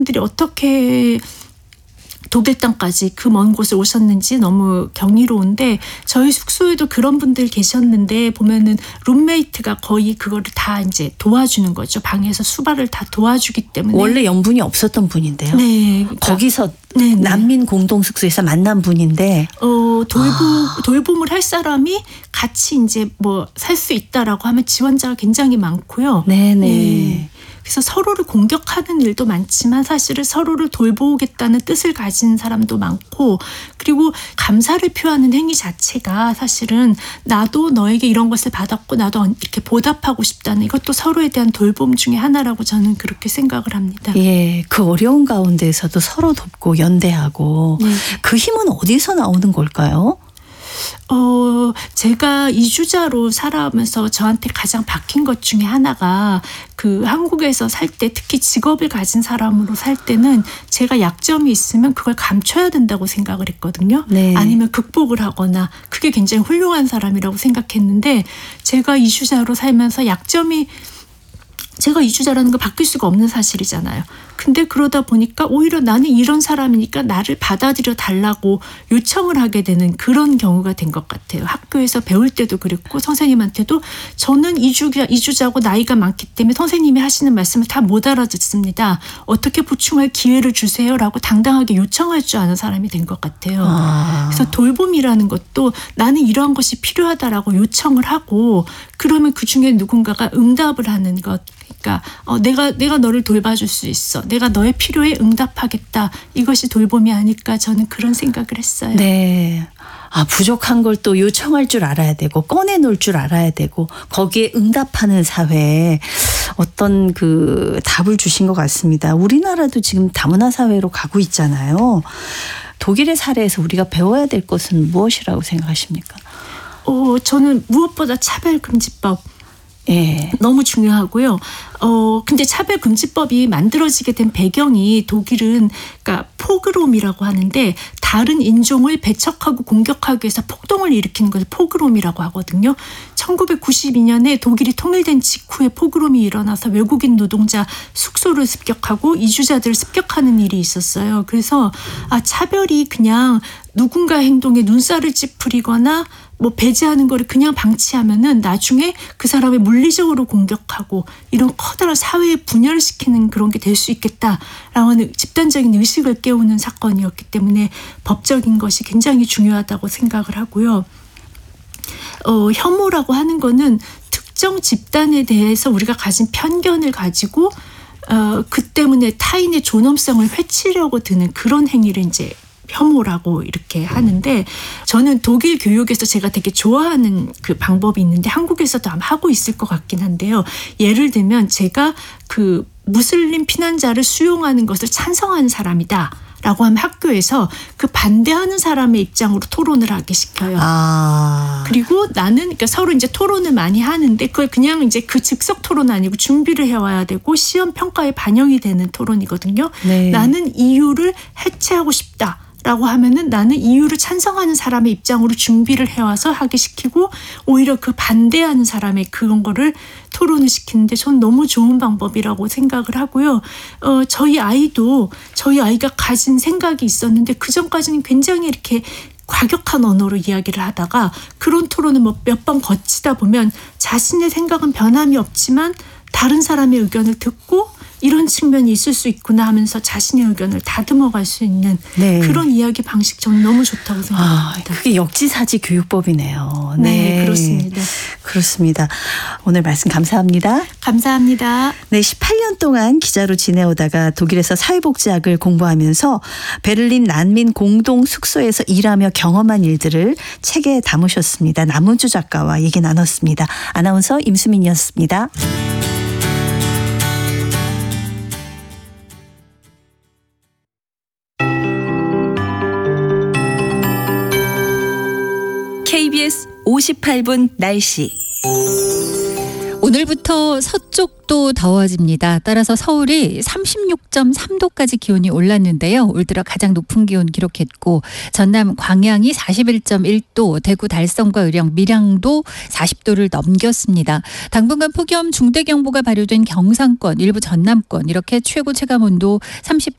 분들이 어떻게 독일 땅까지 그 먼 곳을 오셨는지 너무 경이로운데 저희 숙소에도 그런 분들 계셨는데 보면은 룸메이트가 거의 그거를 다 이제 도와주는 거죠. 방에서 수발을 다 도와주기 때문에. 원래 연분이 없었던 분인데요. 네. 그러니까 거기서 네네. 난민 공동숙소에서 만난 분인데 돌봄을 할 사람이 같이 이제 뭐 살 수 있다라고 하면 지원자가 굉장히 많고요. 네네. 네. 그래서 서로를 공격하는 일도 많지만 사실은 서로를 돌보겠다는 뜻을 가진 사람도 많고 그리고 감사를 표하는 행위 자체가 사실은 나도 너에게 이런 것을 받았고 나도 이렇게 보답하고 싶다는 이것도 서로에 대한 돌봄 중에 하나라고 저는 그렇게 생각을 합니다. 예, 그 어려운 가운데서도 서로 돕고 연대하고 네. 그 힘은 어디서 나오는 걸까요? 제가 이주자로 살아오면서 저한테 가장 박힌 것 중에 하나가 그 한국에서 살 때 특히 직업을 가진 사람으로 살 때는 제가 약점이 있으면 그걸 감춰야 된다고 생각을 했거든요. 네. 아니면 극복을 하거나 그게 굉장히 훌륭한 사람이라고 생각했는데 제가 이주자로 살면서 제가 이주자라는 거 바뀔 수가 없는 사실이잖아요. 근데 그러다 보니까 오히려 나는 이런 사람이니까 나를 받아들여 달라고 요청을 하게 되는 그런 경우가 된 것 같아요. 학교에서 배울 때도 그랬고 선생님한테도 저는 이주자고 나이가 많기 때문에 선생님이 하시는 말씀을 다 못 알아듣습니다. 어떻게 보충할 기회를 주세요라고 당당하게 요청할 줄 아는 사람이 된 것 같아요. 그래서 돌봄이라는 것도 나는 이러한 것이 필요하다라고 요청을 하고 그러면 그중에 누군가가 응답을 하는 것. 그러니까 내가 너를 돌봐줄 수 있어. 내가 너의 필요에 응답하겠다. 이것이 돌봄이 아닐까 저는 그런 생각을 했어요. 네. 부족한 걸 또 요청할 줄 알아야 되고 꺼내놓을 줄 알아야 되고 거기에 응답하는 사회에 어떤 그 답을 주신 것 같습니다. 우리나라도 지금 다문화 사회로 가고 있잖아요. 독일의 사례에서 우리가 배워야 될 것은 무엇이라고 생각하십니까? 저는 무엇보다 차별금지법 예. 너무 중요하고요. 근데 차별금지법이 만들어지게 된 배경이 독일은 그러니까 포그롬이라고 하는데 다른 인종을 배척하고 공격하기 위해서 폭동을 일으키는 것을 포그롬이라고 하거든요. 1992년에 독일이 통일된 직후에 포그롬이 일어나서 외국인 노동자 숙소를 습격하고 이주자들을 습격하는 일이 있었어요. 그래서 차별이 그냥 누군가 행동에 눈살을 찌푸리거나 뭐 배제하는 거를 그냥 방치하면은 나중에 그 사람을 물리적으로 공격하고 이런 커다란 사회에 분열시키는 그런 게 될 수 있겠다라고 하는 집단적인 의식을 깨우는 사건이었기 때문에 법적인 것이 굉장히 중요하다고 생각을 하고요. 혐오라고 하는 거는 특정 집단에 대해서 우리가 가진 편견을 가지고 그 때문에 타인의 존엄성을 해치려고 드는 그런 행위를 이제 혐오라고 이렇게 하는데 저는 독일 교육에서 제가 되게 좋아하는 그 방법이 있는데 한국에서도 아마 하고 있을 것 같긴 한데요. 예를 들면 제가 그 무슬림 피난자를 수용하는 것을 찬성하는 사람이다. 라고 하면 학교에서 그 반대하는 사람의 입장으로 토론을 하게 시켜요. 그리고 나는 그러니까 서로 이제 토론을 많이 하는데 그걸 그냥 이제 그 즉석 토론 아니고 준비를 해와야 되고 시험 평가에 반영이 되는 토론이거든요. 네. 나는 이유를 해체하고 싶다. 라고 하면은 나는 이유를 찬성하는 사람의 입장으로 준비를 해와서 하게 시키고 오히려 그 반대하는 사람의 그런 거를 토론을 시키는데 전 너무 좋은 방법이라고 생각을 하고요. 저희 아이가 가진 생각이 있었는데 그전까지는 굉장히 이렇게 과격한 언어로 이야기를 하다가 그런 토론을 몇 번 거치다 보면 자신의 생각은 변함이 없지만 다른 사람의 의견을 듣고 이런 측면이 있을 수 있구나 하면서 자신의 의견을 다듬어갈 수 있는 네. 그런 이야기 방식 저는 너무 좋다고 생각합니다. 그게 역지사지 교육법이네요. 네, 그렇습니다. 그렇습니다. 오늘 말씀 감사합니다. 감사합니다. 네, 18년 동안 기자로 지내오다가 독일에서 사회복지학을 공부하면서 베를린 난민 공동 숙소에서 일하며 경험한 일들을 책에 담으셨습니다. 남은주 작가와 얘기 나눴습니다. 아나운서 임수민이었습니다. KBS 58분 날씨. 오늘부터 서쪽도 더워집니다. 따라서 서울이 36.3도까지 기온이 올랐는데요. 올 들어 가장 높은 기온 기록했고 전남 광양이 41.1도, 대구 달성과 의령, 밀양도 40도를 넘겼습니다. 당분간 폭염 중대경보가 발효된 경상권, 일부 전남권 이렇게 최고 체감온도 30도